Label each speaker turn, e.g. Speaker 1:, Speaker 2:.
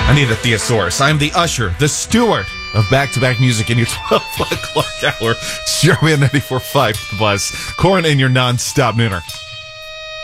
Speaker 1: I need a thesaurus. I'm the usher, the steward of back-to-back music in your 12 o'clock hour. It's Jeremy on 94.5 The Buzz. Corin in your non-stop nooner.